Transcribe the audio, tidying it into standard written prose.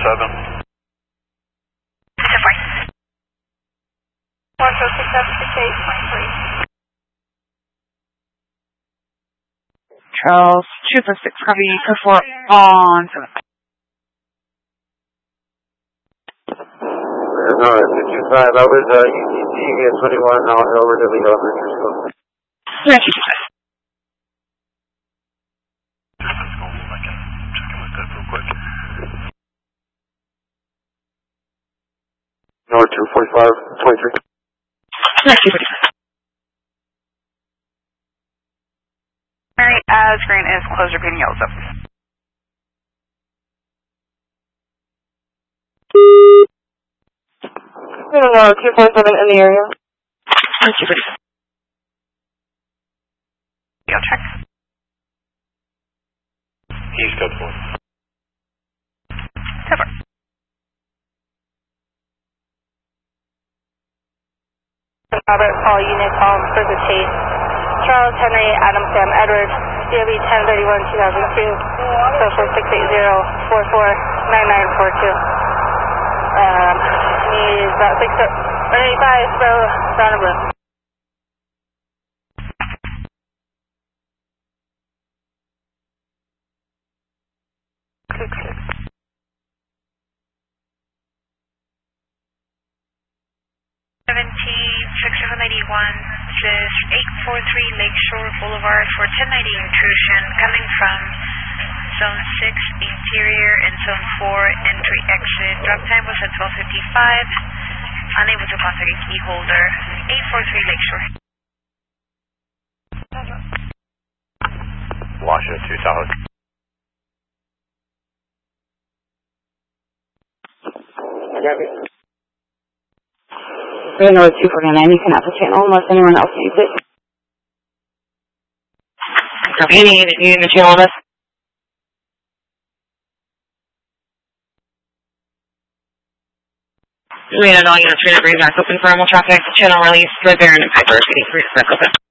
7. 106.768.3. Charles, Trooper 6, copy, code 4 on 7. Alright, 225, I was ETA 21, now over to the elementary school. Yeah, 225. North 245, 23. Yeah, 245. Mary, as green is closed, repeating yellow zone. I don't know, 247 in the area. Yeah, 245. Go check. East code 4. Cover. Robert Paul, unit call for the chase. Charles Henry Adam Sam Edward, DOB 1031-2002, social 680-449942. He's about 185, brown and blue. /843 Lakeshore Boulevard for 1090 intrusion coming from Zone 6 interior and Zone 4 entry exit. Drop time was at 12:55. Unable to contact a key holder. 843 Lakeshore. Washington 2 solid. North 249, you can have the channel unless anyone else needs it. Copy, you need the channel on this? We don't know, units, we're not bringing back open for normal traffic. Channel release, Red Baron and Piper, getting 3 back open.